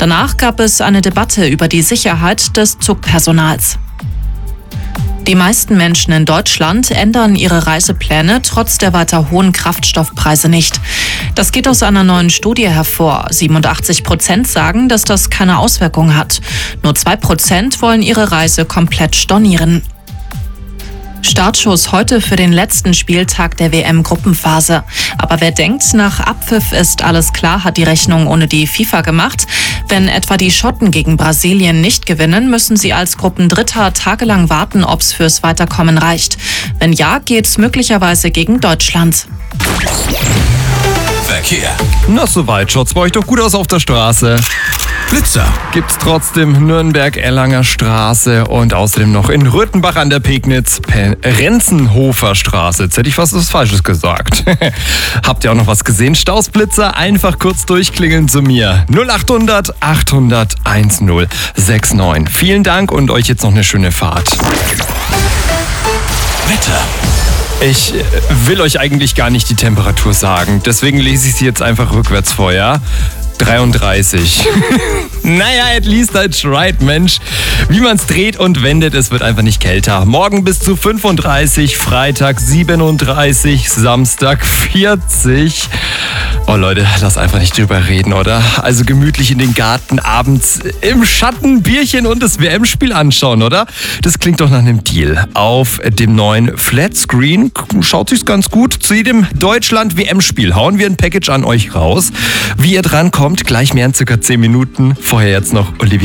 Danach gab es eine Debatte über die Sicherheit des Zugpersonals. Die meisten Menschen in Deutschland ändern ihre Reisepläne trotz der weiter hohen Kraftstoffpreise nicht. Das geht aus einer neuen Studie hervor. 87% sagen, dass das keine Auswirkung hat. Nur 2% wollen ihre Reise komplett stornieren. Startschuss heute für den letzten Spieltag der WM-Gruppenphase. Aber wer denkt, nach Abpfiff ist alles klar, hat die Rechnung ohne die FIFA gemacht. Wenn etwa die Schotten gegen Brasilien nicht gewinnen, müssen sie als Gruppendritter tagelang warten, ob es fürs Weiterkommen reicht. Wenn ja, geht's möglicherweise gegen Deutschland. Verkehr. Na soweit, schaut's bei euch doch gut aus auf der Straße. Blitzer. Gibt's trotzdem Nürnberg-Erlanger Straße und außerdem noch in Röthenbach an der Pegnitz, Renzenhofer Straße. Jetzt hätte ich fast was Falsches gesagt. Habt ihr auch noch was gesehen? Stausblitzer, einfach kurz durchklingeln zu mir. 0800 800 1069. Vielen Dank und euch jetzt noch eine schöne Fahrt. Wetter. Ich will euch eigentlich gar nicht die Temperatur sagen, deswegen lese ich sie jetzt einfach rückwärts vor, ja? 33. Naja, at least I tried, Mensch. Wie man's dreht und wendet, es wird einfach nicht kälter. Morgen bis zu 35, Freitag 37, Samstag 40. Oh Leute, lass einfach nicht drüber reden, oder? Also gemütlich in den Garten, abends im Schatten, Bierchen und das WM-Spiel anschauen, oder? Das klingt doch nach einem Deal. Auf dem neuen Flatscreen schaut sich's ganz gut. Zu jedem Deutschland-WM-Spiel hauen wir ein Package an euch raus. Wie ihr drankommt, gleich mehr in circa 10 Minuten. Vorher jetzt noch Olivia